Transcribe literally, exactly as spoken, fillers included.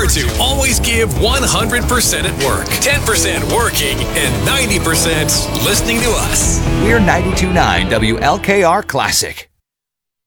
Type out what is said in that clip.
to always give one hundred percent at work, ten percent working, and ninety percent listening to us. We're ninety-two point nine W L K R Classic.